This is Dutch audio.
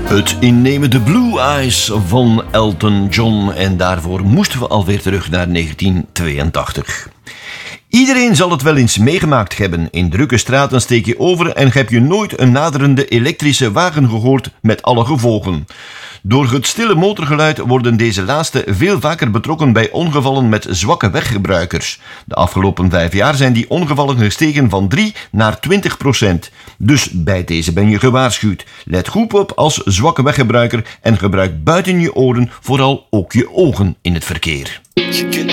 Het innemende Blue Eyes van Elton John. En daarvoor moesten we alweer terug naar 1982. Iedereen zal het wel eens meegemaakt hebben. In drukke straten steek je over en heb je nooit een naderende elektrische wagen gehoord met alle gevolgen. Door het stille motorgeluid worden deze laatste veel vaker betrokken bij ongevallen met zwakke weggebruikers. De afgelopen 5 jaar zijn die ongevallen gestegen van 3 naar 20%. Dus bij deze ben je gewaarschuwd. Let goed op als zwakke weggebruiker en gebruik buiten je oren vooral ook je ogen in het verkeer.